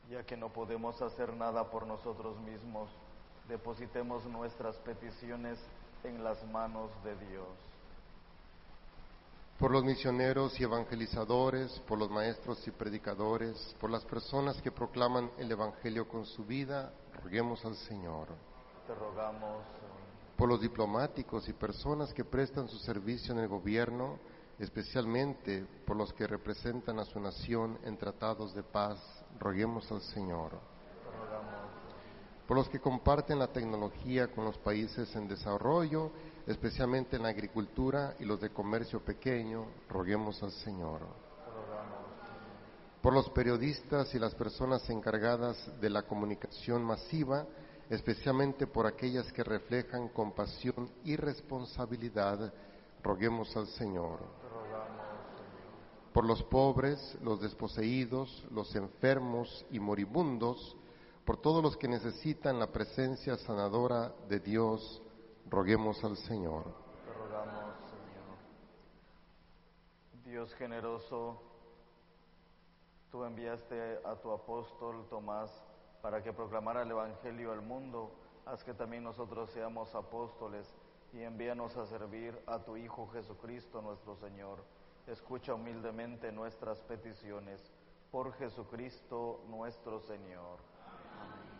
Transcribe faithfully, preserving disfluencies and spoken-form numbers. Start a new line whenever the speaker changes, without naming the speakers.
Ya que no podemos hacer nada por nosotros mismos, depositemos nuestras peticiones en las manos de Dios.
Por los misioneros y evangelizadores, por los maestros y predicadores, por las personas que proclaman el Evangelio con su vida, roguemos al Señor.
Te rogamos,
Por los diplomáticos y personas que prestan su servicio en el gobierno, especialmente por los que representan a su nación en tratados de paz, roguemos al Señor.
te rogamos,
Por los que comparten la tecnología con los países en desarrollo, especialmente en la agricultura y los de comercio pequeño, roguemos al Señor.
te rogamos,
Por los periodistas y las personas encargadas de la comunicación masiva, especialmente por aquellas que reflejan compasión y responsabilidad, roguemos al Señor.
te rogamos, Señor.
Por los pobres, los desposeídos, los enfermos y moribundos, por todos los que necesitan la presencia sanadora de Dios, roguemos al Señor.
Te rogamos, Señor. Dios generoso, tú enviaste a tu apóstol Tomás para que proclamara el Evangelio al mundo. Haz que también nosotros seamos apóstoles y envíanos a servir a tu Hijo Jesucristo nuestro Señor. Escucha humildemente nuestras peticiones. Por Jesucristo nuestro Señor.